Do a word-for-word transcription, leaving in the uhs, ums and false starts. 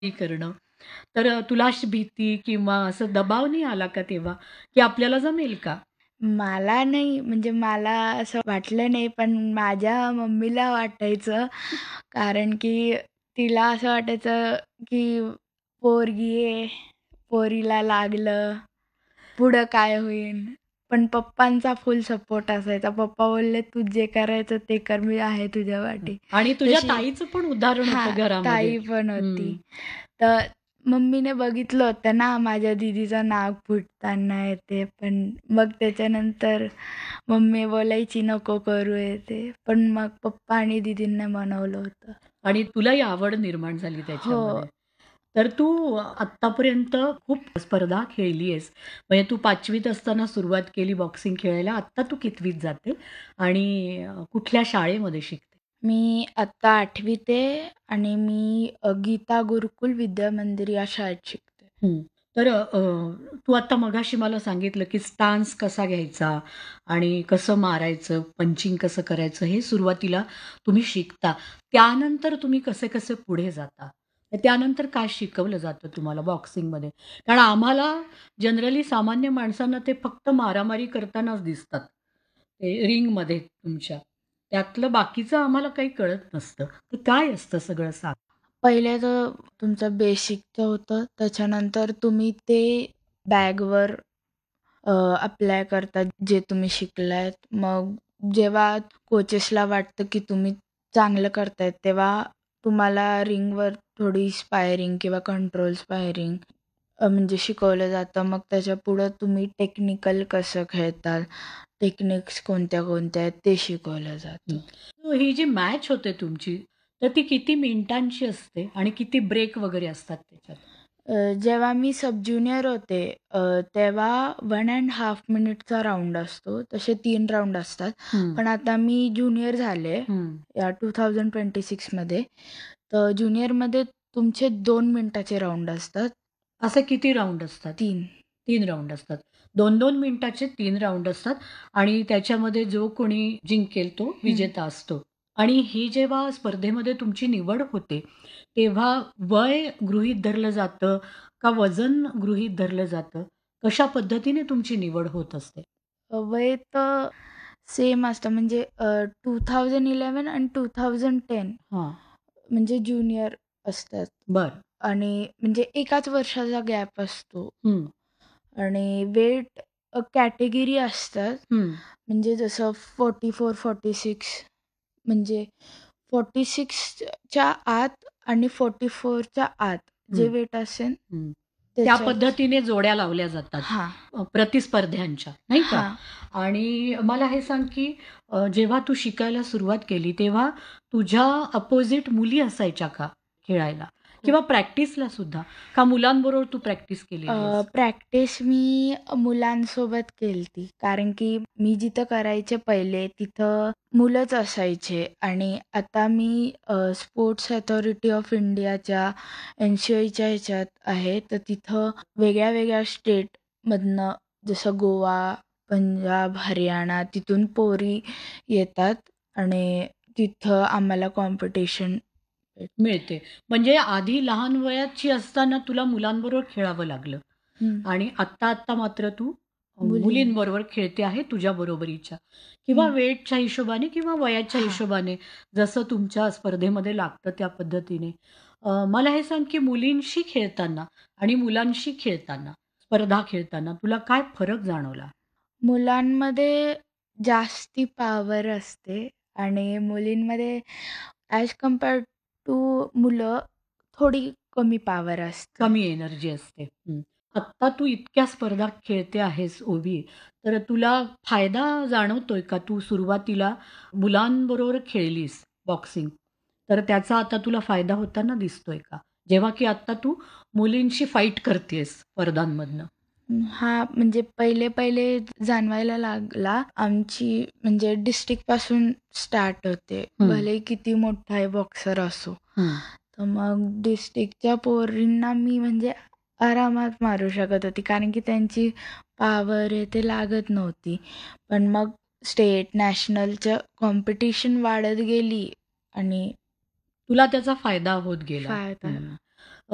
करणं. तर अ, तुला अशी भीती किंवा असं दबाव नाही आला का तेव्हा, की आपल्याला जमेल का? मला नाही, म्हणजे मला असं वाटलं नाही, पण माझ्या मम्मीला वाटायचं. कारण की तिला असं वाटायचं, की पोरगी आहे, पोरीला लागलं, पुढं काय होईल? पण पप्पांचा फुल सपोर्ट असायचा. पप्पा बोलले, "तू जे करायचं ते कर, मी आहे तुझ्या पाठी." आणि तुझ्या तशी ताईचं पण उदाहरण हां, होतं घरामध्ये. ताई पण होती. हं. तर मम्मीने बघितलं होतं ना माझ्या दीदीचं नाक फुटताना हे ते, पण मग त्याच्यानंतर मम्मी बोलायची नको करू हे ते. पण मग पप्पा आणि दीदींनी मनवलं होतं. आणि तुलाही आवड निर्माण झाली हो. त्याच्यामध्ये. तर तू आत्तापर्यंत खूप स्पर्धा खेळली आहेस. म्हणजे तू पाचवीत असताना सुरुवात केली बॉक्सिंग खेळायला. आत्ता तू कितवीत जाते आणि अ, कुठल्या शाळेमध्ये शिकते? मी आत्ता आठवीत आहे आणि मी अ, गीता गुरुकुल विद्या मंदिर या शाळेत शिकते. हं. तर अ, तू आता मगाशी मला सांगितलं, की स्टान्स कसा घ्यायचा आणि कसं मारायचं, पंचिंग कसं करायचं, हे सुरुवातीला तुम्ही शिकता. त्यानंतर तुम्ही कसे-कसे पुढे जाता? तर त्यानंतर काय शिकवलं जातं तुम्हाला बॉक्सिंगमध्ये? कारण आम्हाला जनरली सामान्य माणसांना ते फक्त मारामारी करतानाच दिसतात. ते रिंगमध्ये तुमच्या. त्यातलं बाकीचं आम्हाला काही कळत नसतं. तर काय असतं सगळं सांग? पहिले तर तुमचं बेसिकचं होतं. त्याच्यानंतर तुम्ही ते बॅगवर अ, अप्लाय करता जे तुम्ही शिकलात. मग जेव्हा कोचेसला वाटतं की तुम्ही चांगलं करतायत, तेव्हा तुम्हाला रिंगवर थोडी स्पायरिंग किंवा कंट्रोल स्पायरिंग अ, म्हणजे शिकवलं जातं. मग त्याच्यापुढं तुम्ही टेक्निकल कसं खेळताल, टेक्निक्स कोणत्या-कोणत्या आहेत ते शिकवलं हं. जातं. तर ही जी मॅच होते तुमची, तर ती किती मिनिटांची असते आणि किती ब्रेक वगैरे असतात त्याच्यात? अ, जेव्हा मी सब ज्युनियर होते, अ, तेव्हा वन अँड हाफ मिनिटचा राउंड असतो. तसे तीन राउंड असतात. हं, पण आता मी ज्युनियर झाले हं. या ट्वेंटी ट्वेंटी सिक्समध्ये. तर ज्युनियरमध्ये तुमचे दोन मिनिटाचे राउंड असतात. असे किती राउंड असतात? तीन. तीन राउंड असतात. दोन दोन मिनिटाचे तीन राउंड असतात आणि त्याच्यामध्ये जो कोणी जिंकेल तो हं. विजेता असतो. आणि ही जेव्हा स्पर्धेमध्ये तुमची निवड होते, तेव्हा वय गृहीत धरलं जातं का वजन गृहीत धरलं जातं? कशा पद्धतीने तुमची निवड होत असते? अ, वय तर सेम असतं, म्हणजे अ, ट्वेंटी इलेव्हन आणि ट्वेंटी टेन हां. म्हणजे ज्युनियर असतात बरं. आणि म्हणजे एकाच वर्षाचा गॅप असतो. हं, आणि वेट अ, कॅटेगरी असतात. हं, म्हणजे जसं चौऱ्याण्णव-छियालीस म्हणजे चौऱ्याण्णव च्या आत आणि चौऱ्याण्णव च्या आत जे हं. वेट असेल हं. त्या त्याच्यात. पद्धतीने जोड्या लावल्या जातात हां, अ, प्रतिस्पर्ध्यांच्या, नाही का? हां. आणि मला हे सांग, की अ, जेव्हा तू शिकायला सुरुवात केली, तेव्हा तुझ्या अपोझिट मुली असायच्या का खेळायला? हो. किंवा प्रॅक्टिसला सुद्धा? का मुलांबरोबर तू प्रॅक्टिस अ, केलेली आहेस? प्रॅक्टिस मी मुलांसोबत केलती. कारण की मी जिथं करायचे पहिले तिथं मुलंच असायचे आणि आता मी अ, स्पोर्ट्स अथॉरिटी ऑफ इंडियाच्या एन सी ओच्या ह्याच्यात आहे. तर तिथं वेगळ्या-वेगळ्या स्टेटमधनं जसं गोवा, पंजाब, हरियाणा तिथून पोरी येतात आणि तिथं आम्हाला कॉम्पिटिशन भेटते. मिळते. म्हणजे आधी लहान वयाची असताना तुला मुलांबरोबर खेळावं लागलं हं. आणि आत्ता-आत्ता मात्र तू अ, मुलीं मुलींबरोबर खेळते आहे तुझ्या बरोबरीच्या किंवा हं. वेटच्या हिशोबाने किंवा वयाच्या हां. हिशोबाने जसं तुमच्या स्पर्धेमध्ये लागतं त्या पद्धतीने. अ, मला हे सांग की मुलींशी खेळताना आणि मुलांशी खेळताना, स्पर्धा खेळताना तुला काय फरक जाणवला? मुलांमध्ये जास्ती पॉवर असते आणि मुलींमध्ये ॲज कंपेअर टू मुलं थोडी कमी पॉवर असते. कमी एनर्जी असते. हं. आत्ता तू इतक्या स्पर्धा खेळते आहेस उभी, तर तुला फायदा जाणवतोय का? तू सुरुवातीला मुलांबरोबर खेळलीस बॉक्सिंग, तर त्याचा आता तुला फायदा होताना दिसतोय का? जेव्हा की आत्ता तू मुलींशी फाईट करतीयेस स्पर्धांमधनं. हां, म्हणजे पहिले-पहिले जाणवायला लागला. आमची म्हणजे डिस्ट्रिक्टपासून स्टार्ट होते. हं, भलेही किती मोठा बॉक्सर असो. हं. तर मग डिस्ट्रिक्टच्या पोरींना मी म्हणजे आरामात मारू शकत होती. कारण की त्यांची पॉवर आहे ते लागत नव्हती. पण मग स्टेट, नॅशनलचं कॉम्पिटिशन वाढत गेली आणि तुला त्याचा फायदा होत गेला. फायदा हं.